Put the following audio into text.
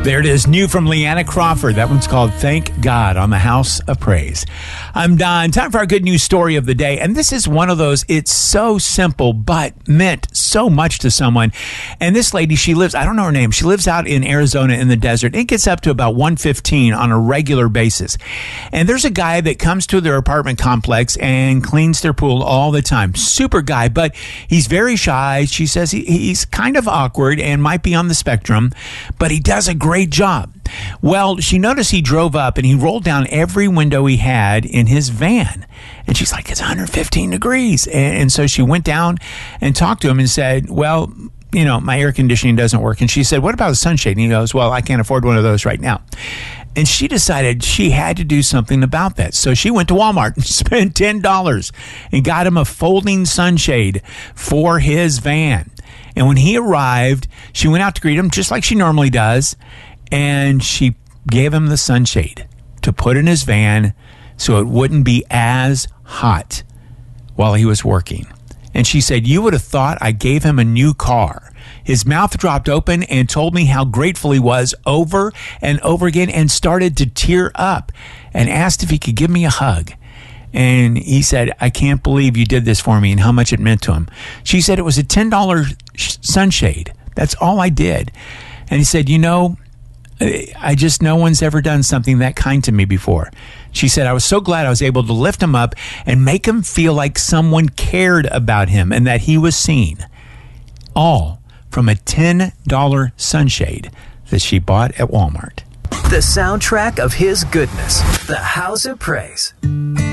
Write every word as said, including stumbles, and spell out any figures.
There it is, new from Leanna Crawford. That one's called Thank God on the House of Praise. I'm Don. Time for our good news story of the day. And this is one of those, it's so simple, but meant so much to someone. And this lady, she lives, I don't know her name, she lives out in Arizona in the desert. It gets up to about one fifteen on a regular basis. And there's a guy that comes to their apartment complex and cleans their pool all the time. Super guy, but he's very shy. She says he, he's kind of awkward and might be on the spectrum, but he does a great job. Well, she noticed he drove up and he rolled down every window he had in his van. And she's like, it's one hundred fifteen degrees. And, and so she went down and talked to him and said, well, you know, my air conditioning doesn't work. And she said, what about a sunshade? And he goes, well, I can't afford one of those right now. And she decided she had to do something about that. So she went to Walmart and spent ten dollars and got him a folding sunshade for his van. And when he arrived, she went out to greet him just like she normally does. And she gave him the sunshade to put in his van so it wouldn't be as hot while he was working. And she said, you would have thought I gave him a new car. His mouth dropped open and told me how grateful he was over and over again and started to tear up and asked if he could give me a hug. And he said, I can't believe you did this for me and how much it meant to him. She said, it was a ten dollars sunshade. That's all I did. And he said, you know, I just, no one's ever done something that kind to me before. She said, I was so glad I was able to lift him up and make him feel like someone cared about him and that he was seen. All from a ten dollars sunshade that she bought at Walmart. The soundtrack of his goodness. The House of Praise.